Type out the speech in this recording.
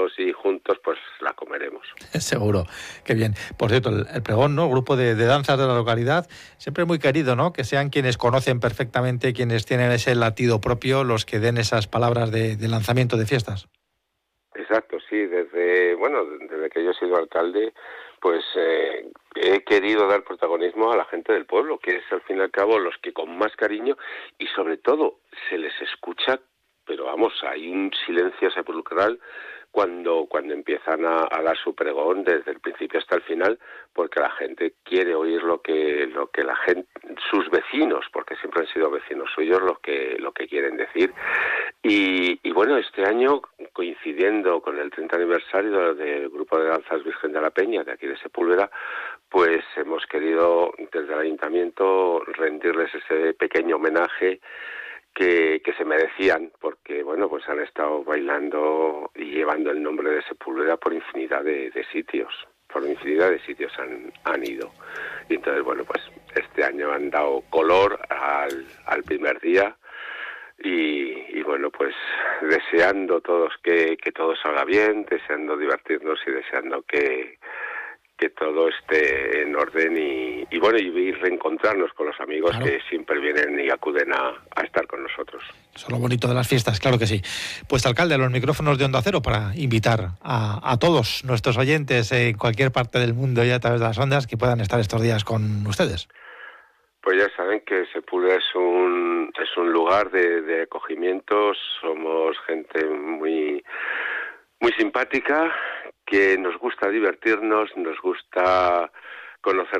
todos y juntos pues la comeremos. Seguro, qué bien. Por cierto, el pregón, ¿no? El grupo de danzas de la localidad, siempre muy querido, ¿no? Que sean quienes conocen perfectamente, quienes tienen ese latido propio, los que den esas palabras de lanzamiento de fiestas. Exacto, sí, desde que yo he sido alcalde, pues he querido dar protagonismo a la gente del pueblo, que es al fin y al cabo los que con más cariño y sobre todo se les escucha, pero vamos, hay un silencio sepulcral cuando empiezan a dar su pregón desde el principio hasta el final, porque la gente quiere oír lo que la gente, sus vecinos, porque siempre han sido vecinos suyos, lo que quieren decir. Y bueno, este año, coincidiendo con el 30 aniversario del grupo de danzas Virgen de la Peña de aquí de Sepúlveda, pues hemos querido desde el ayuntamiento rendirles ese pequeño homenaje que se merecían, porque bueno, pues han estado bailando y llevando el nombre de Sepúlveda por infinidad de sitios. Por infinidad de sitios han ido. Y entonces, bueno, pues este año han dado color al primer día. Y bueno, pues deseando todos que todo salga bien, deseando divertirnos y deseando que todo esté en orden y bueno, y reencontrarnos con los amigos, claro, que siempre vienen y acuden a estar con nosotros. Eso es lo bonito de las fiestas, claro que sí. Pues alcalde, los micrófonos de Onda Cero para invitar a todos nuestros oyentes en cualquier parte del mundo y a través de las ondas que puedan estar estos días con ustedes. Pues ya saben que Sepúlveda es un lugar de acogimiento, somos gente muy simpática, que nos gusta divertirnos, nos gusta conocer